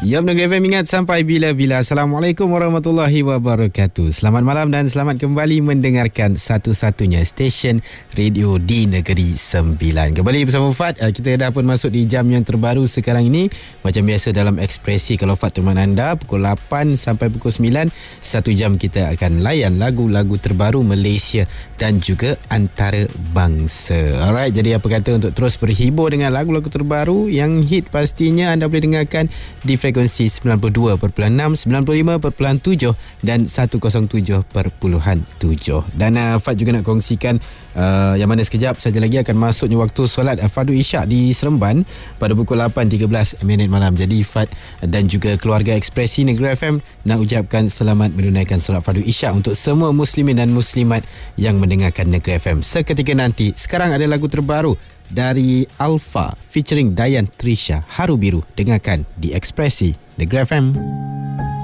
Ya, Negeri FM ingat sampai bila-bila. Assalamualaikum warahmatullahi wabarakatuh. Selamat malam dan selamat kembali mendengarkan satu-satunya stesen radio di Negeri Sembilan. Kembali bersama Fad. Kita dah pun masuk di jam yang terbaru sekarang ini. Macam biasa dalam Ekspresi, kalau Fad teman anda pukul 8 sampai pukul 9, 1 jam kita akan layan lagu-lagu terbaru Malaysia dan juga antarabangsa. Alright, jadi apa kata untuk terus berhibur dengan lagu-lagu terbaru yang hit, pastinya anda boleh dengarkan di frekuensi 92.6, 95.7 dan 107.7. Dan Fad juga nak kongsikan yang mana sekejap saja lagi akan masuknya waktu solat Fardu Isyak di Seremban pada pukul 8.13 malam. Jadi Fad dan juga keluarga Ekspresi Negeri FM nak ucapkan selamat menunaikan solat Fardu Isyak untuk semua muslimin dan muslimat yang mendengarkan Negeri FM seketika nanti. Sekarang ada lagu terbaru dari Alfa featuring Dayan Trisha, Haru Biru. Dengarkan di Ekspresi Negeri FM.